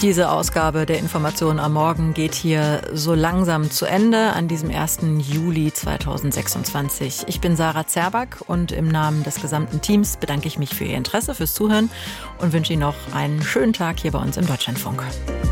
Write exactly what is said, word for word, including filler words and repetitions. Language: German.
Diese Ausgabe der Informationen am Morgen geht hier so langsam zu Ende an diesem ersten Juli zweitausendsechsundzwanzig. Ich bin Sarah Zerback und im Namen des gesamten Teams bedanke ich mich für Ihr Interesse, fürs Zuhören und wünsche Ihnen noch einen schönen Tag hier bei uns im Deutschlandfunk.